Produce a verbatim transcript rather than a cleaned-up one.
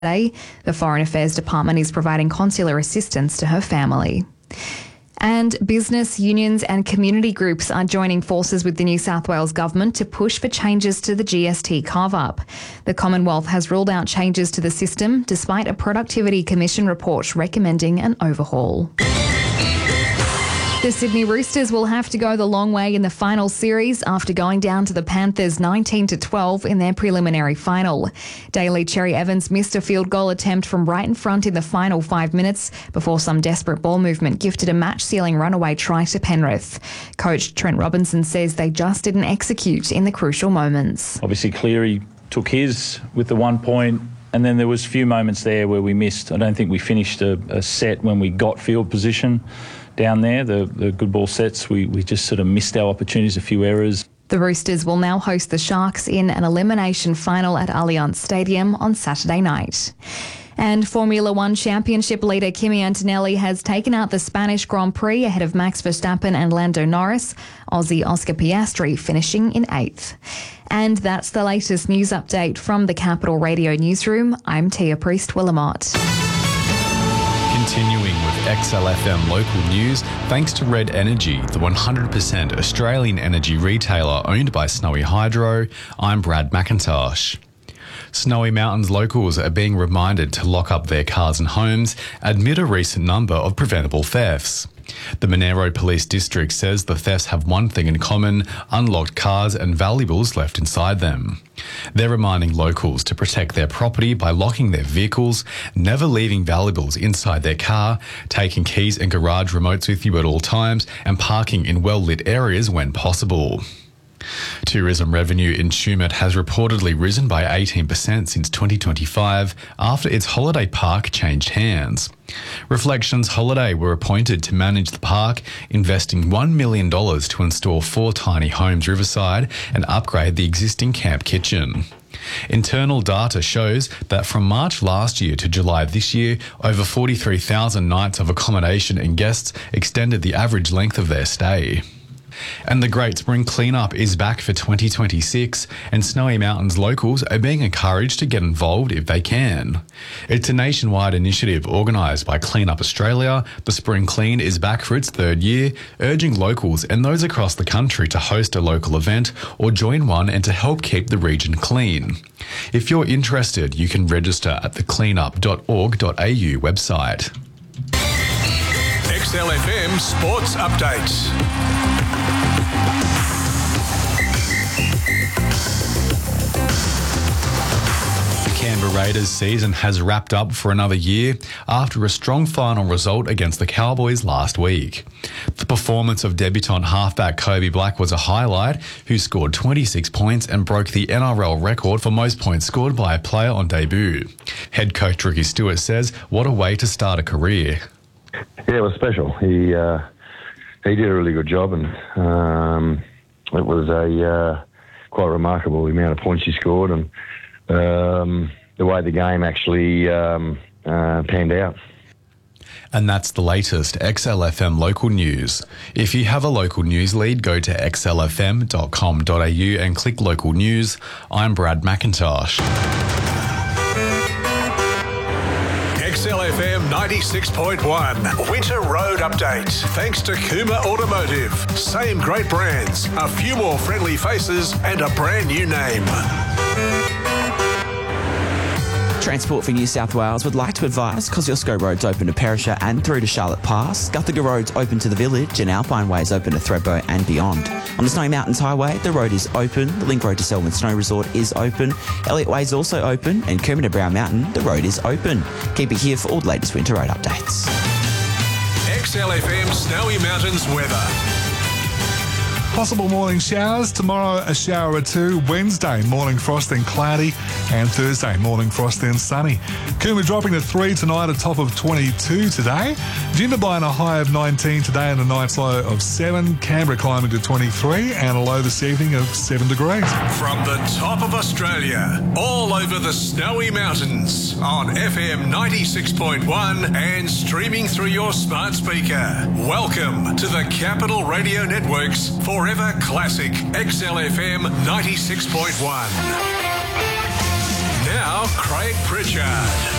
The Foreign Affairs Department is providing consular assistance to her family. And business, unions and community groups are joining forces with the New South Wales Government to push for changes to the G S T carve-up. The Commonwealth has ruled out changes to the system despite a Productivity Commission report recommending an overhaul. The Sydney Roosters will have to go the long way in the final series after going down to the Panthers nineteen to twelve in their preliminary final. Daly Cherry Evans missed a field goal attempt from right in front in the final five minutes before some desperate ball movement gifted a match-sealing runaway try to Penrith. Coach Trent Robinson says they just didn't execute in the crucial moments. Obviously Cleary took his with the one point. And then there was a few moments there where we missed. I don't think we finished a, a set when we got field position down there. The, the good ball sets, we, we just sort of missed our opportunities, a few errors. The Roosters will now host the Sharks in an elimination final at Allianz Stadium on Saturday night. And Formula One Championship leader Kimi Antonelli has taken out the Spanish Grand Prix ahead of Max Verstappen and Lando Norris, Aussie Oscar Piastri finishing in eighth. And that's the latest news update from the Capital Radio Newsroom. I'm Tia Priest-Willamott. Continuing with X L F M local news, thanks to Red Energy, the one hundred percent Australian energy retailer owned by Snowy Hydro, I'm Brad McIntosh. Snowy Mountains locals are being reminded to lock up their cars and homes amid a recent number of preventable thefts. The Monero Police District says the thefts have one thing in common: unlocked cars and valuables left inside them. They're reminding locals to protect their property by locking their vehicles, never leaving valuables inside their car, taking keys and garage remotes with you at all times, and parking in well-lit areas when possible. Tourism revenue in Tumut has reportedly risen by eighteen percent since twenty twenty-five after its holiday park changed hands. Reflections Holiday were appointed to manage the park, investing one million dollars to install four tiny homes riverside and upgrade the existing camp kitchen. Internal data shows that from March last year to July this year, over forty-three thousand nights of accommodation and guests extended the average length of their stay. And the Great Spring Cleanup is back for twenty twenty-six, and Snowy Mountains locals are being encouraged to get involved if they can. It's a nationwide initiative organised by Clean Up Australia. The Spring Clean is back for its third year, urging locals and those across the country to host a local event or join one and to help keep the region clean. If you're interested, you can register at the cleanup dot org dot a u website. X L F M Sports Update. Canberra Raiders season has wrapped up for another year after a strong final result against the Cowboys last week. The performance of debutant halfback Kobe Black was a highlight, who scored twenty-six points and broke the N R L record for most points scored by a player on debut. Head coach Ricky Stewart says, what a way to start a career. Yeah, it was special. He uh, he did a really good job, and um, it was a uh, quite remarkable the amount of points he scored and um, the way the game actually um, uh, panned out. And that's the latest X L F M local news. If you have a local news lead, go to x l f m dot com dot a u and click local news. I'm Brad McIntosh. X L F M ninety-six point one Winter Road Update. Thanks to Kuma Automotive. Same great brands, a few more friendly faces and a brand new name. Transport for New South Wales would like to advise Kosciuszko Road's open to Perisher and through to Charlotte Pass, Guthaga Road's open to the village, and Alpine Way's open to Thredbo and beyond. On the Snowy Mountains Highway, the road is open, the Link Road to Selwyn Snow Resort is open, Elliott Way is also open, and Kermit to Brown Mountain, the road is open. Keep it here for all the latest winter road updates. X L F M Snowy Mountains weather. Possible morning showers. Tomorrow, a shower or two. Wednesday, morning frost then cloudy. And Thursday, morning frost then sunny. Cooma dropping to three tonight, a top of twenty-two today. Jindabyne, a high of nineteen today and a night's low of seven. Canberra climbing to twenty-three and a low this evening of seven degrees. From the top of Australia, all over the Snowy Mountains, on F M ninety-six point one and streaming through your smart speaker. Welcome to the Capital Radio Network's Forever Classic X L F M ninety-six point one. Now, now, Craig Pritchard.